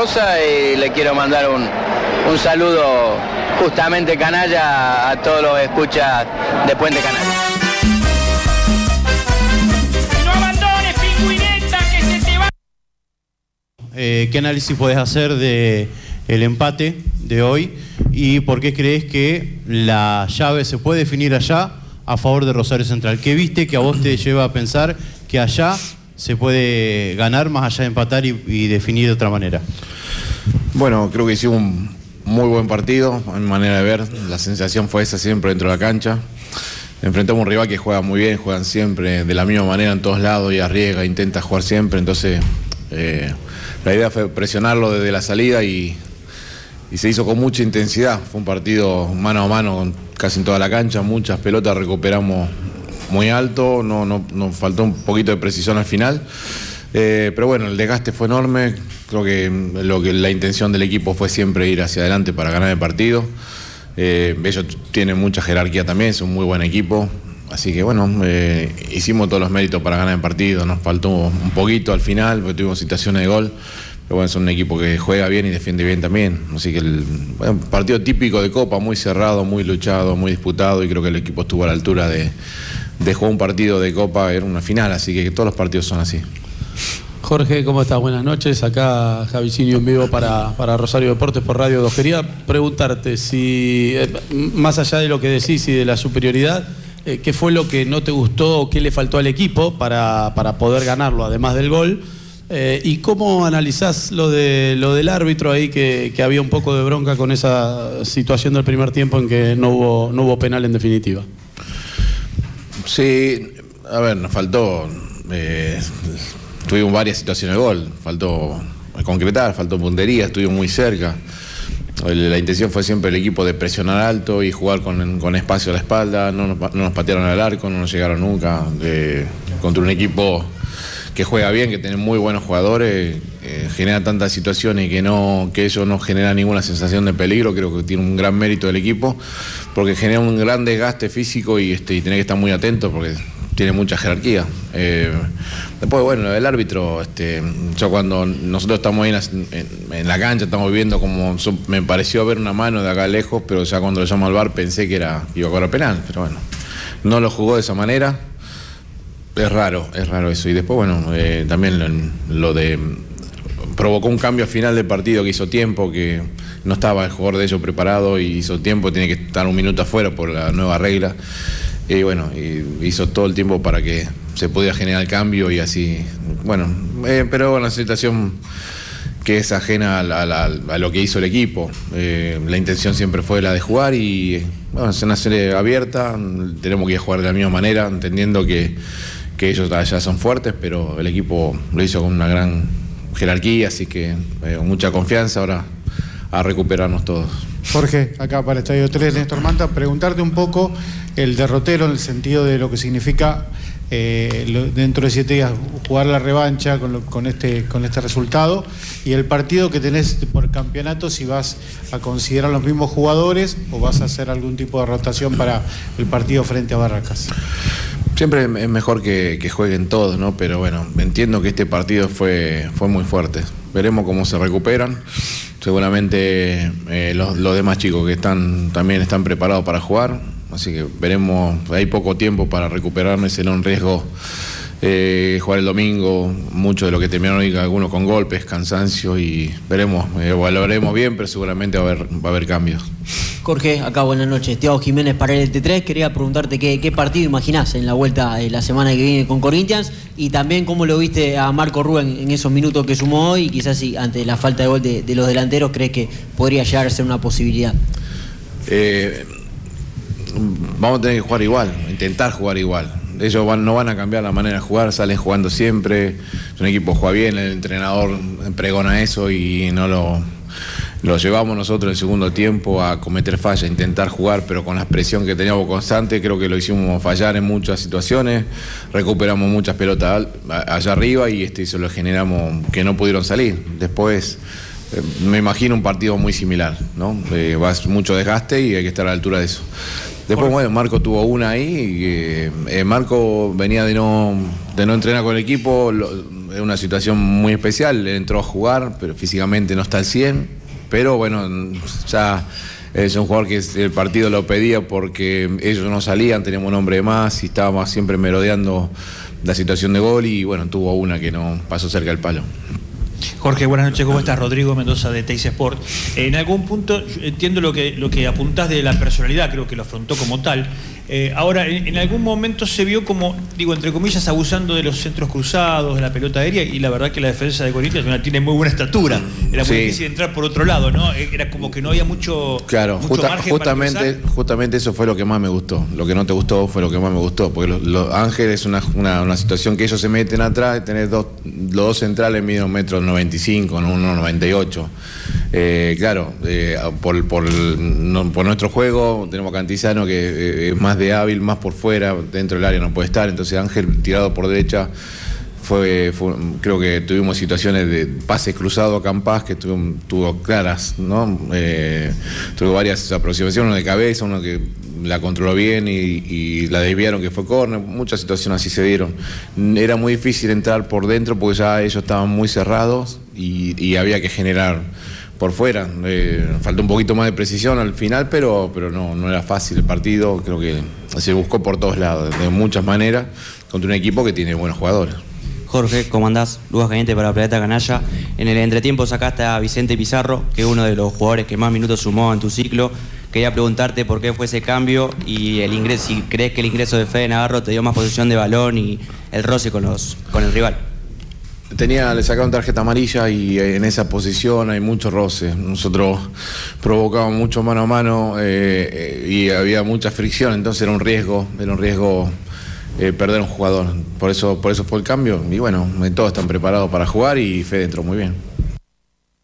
Rosa y le quiero mandar un saludo justamente canalla a todos los escuchas de Puente Canalla. No abandones, pingüineta, que se te va. ¿Qué análisis podés hacer de el empate de hoy y por qué crees que la llave se puede definir allá a favor de Rosario Central? ¿Qué viste que a vos te lleva a pensar que allá se puede ganar más allá de empatar y definir de otra manera? Bueno, creo que hicimos un muy buen partido, a mi manera de ver. La sensación fue esa siempre dentro de la cancha. Enfrentamos a un rival que juega muy bien, juegan siempre de la misma manera en todos lados y arriesga, intenta jugar siempre. Entonces, la idea fue presionarlo desde la salida y se hizo con mucha intensidad. Fue un partido mano a mano casi en toda la cancha, muchas pelotas recuperamos muy alto, nos faltó un poquito de precisión al final. Pero bueno, el desgaste fue enorme. Creo que la intención del equipo fue siempre ir hacia adelante para ganar el partido. Ellos tienen mucha jerarquía también, es un muy buen equipo. Así que bueno, hicimos todos los méritos para ganar el partido. Nos faltó un poquito al final, porque tuvimos situaciones de gol. Pero bueno, es un equipo que juega bien y defiende bien también. Así que un partido típico de Copa, muy cerrado, muy luchado, muy disputado. Y creo que el equipo estuvo a la altura de jugar un partido de Copa, era una final. Así que todos los partidos son así. Jorge, ¿cómo estás? Buenas noches. Acá Javicinho en vivo para Rosario Deportes por Radio 2. Quería preguntarte si, más allá de lo que decís y de la superioridad, ¿qué fue lo que no te gustó o qué le faltó al equipo para poder ganarlo, además del gol? ¿Y cómo analizás lo del árbitro ahí, que había un poco de bronca con esa situación del primer tiempo en que no hubo penal en definitiva? Sí, a ver, nos faltó... tuvimos varias situaciones de gol, faltó concretar, faltó puntería, estuvimos muy cerca. La intención fue siempre el equipo de presionar alto y jugar con espacio a la espalda, no nos patearon al arco, no nos llegaron nunca. Contra un equipo que juega bien, que tiene muy buenos jugadores, genera tantas situaciones y que ellos no generan ninguna sensación de peligro. Creo que tiene un gran mérito del equipo, porque genera un gran desgaste físico y tiene que estar muy atento porque tiene mucha jerarquía. Después, bueno, lo del árbitro, yo cuando nosotros estamos ahí en la cancha, estamos viendo como me pareció ver una mano de acá lejos, pero ya cuando lo llamo al VAR pensé que iba a cobrar penal, pero bueno, no lo jugó de esa manera. Es raro eso. Y después, bueno, también provocó un cambio al final del partido que hizo tiempo, que no estaba el jugador de ellos preparado y hizo tiempo, tiene que estar un minuto afuera por la nueva regla. Y bueno, hizo todo el tiempo para que se pudiera generar el cambio y así, bueno, pero una situación que es ajena a lo que hizo el equipo. La intención siempre fue la de jugar y bueno, es una serie abierta, tenemos que jugar de la misma manera, entendiendo que ellos allá son fuertes, pero el equipo lo hizo con una gran jerarquía, así que con mucha confianza ahora a recuperarnos todos. Jorge, acá para Estadio 3, Néstor Manta, preguntarte un poco el derrotero en el sentido de lo que significa dentro de 7 días jugar la revancha con este resultado y el partido que tenés por campeonato, si vas a considerar los mismos jugadores o vas a hacer algún tipo de rotación para el partido frente a Barracas. Siempre es mejor que jueguen todos, ¿no? Pero bueno, entiendo que este partido fue muy fuerte. Veremos cómo se recuperan. Seguramente los demás chicos que también están preparados para jugar. Así que veremos, hay poco tiempo para recuperarme, será un riesgo jugar el domingo, mucho de lo que terminaron hoy, algunos con golpes, cansancio y veremos, valoraremos bien, pero seguramente va a haber cambios. Jorge, acá buenas noches, Thiago Jiménez para el T3, quería preguntarte qué partido imaginás en la vuelta la semana que viene con Corinthians y también cómo lo viste a Marco Rubén en esos minutos que sumó hoy y quizás si ante la falta de gol de los delanteros crees que podría llegar a ser una posibilidad. Vamos a tener que jugar igual, intentar jugar igual. Ellos no van a cambiar la manera de jugar, salen jugando siempre. Es un equipo que juega bien, el entrenador pregona eso y no lo llevamos nosotros en el segundo tiempo a cometer fallas, intentar jugar, pero con la presión que teníamos constante. Creo que lo hicimos fallar en muchas situaciones, recuperamos muchas pelotas allá arriba y se lo generamos que no pudieron salir. Después me imagino un partido muy similar, ¿no? Va mucho desgaste y hay que estar a la altura de eso. Después, bueno, Marco tuvo una ahí, Marco venía de no entrenar con el equipo, es una situación muy especial. Él entró a jugar, pero físicamente no está al 100. Pero bueno, ya es un jugador que el partido lo pedía porque ellos no salían, teníamos un hombre de más y estábamos siempre merodeando la situación de gol y bueno, tuvo una que no pasó cerca del palo. Jorge, buenas noches, ¿cómo estás? Rodrigo Mendoza de Teis Sport. En algún punto entiendo lo que apuntás de la personalidad, creo que lo afrontó como tal. Ahora, en algún momento se vio como, digo, entre comillas, abusando de los centros cruzados, de la pelota aérea, y la verdad que la defensa de Corinthians tiene muy buena estatura. Era muy difícil entrar por otro lado, ¿no? Era como que no había mucho, margen justamente eso fue lo que más me gustó. Lo que no te gustó fue lo que más me gustó, porque los Ángeles es una situación que ellos se meten atrás, tenés los dos centrales miden 1,95 m, 1,98 m. Claro, por nuestro juego tenemos Cantizano que es más de hábil, más por fuera, dentro del área no puede estar, entonces Ángel tirado por derecha creo que tuvimos situaciones de pases cruzados a Campás que tuvo claras, ¿no? Tuvo varias aproximaciones, uno de cabeza, uno que la controló bien y la desviaron, que fue córner, muchas situaciones así se dieron. Era muy difícil entrar por dentro porque ya ellos estaban muy cerrados y había que generar por fuera. Faltó un poquito más de precisión al final, pero no era fácil el partido. Creo que se buscó por todos lados, de muchas maneras, contra un equipo que tiene buenos jugadores. Jorge, ¿cómo andás? Lucas Caliente para Planeta Canalla. En el entretiempo sacaste a Vicente Pizarro, que es uno de los jugadores que más minutos sumó en tu ciclo. Quería preguntarte por qué fue ese cambio y si crees que el ingreso de Fede Navarro te dio más posesión de balón y el roce con el rival. Le sacaron tarjeta amarilla y en esa posición hay mucho roce. Nosotros provocábamos mucho mano a mano y había mucha fricción, entonces era un riesgo perder un jugador. Por eso fue el cambio y bueno, todos están preparados para jugar y Fede entró muy bien.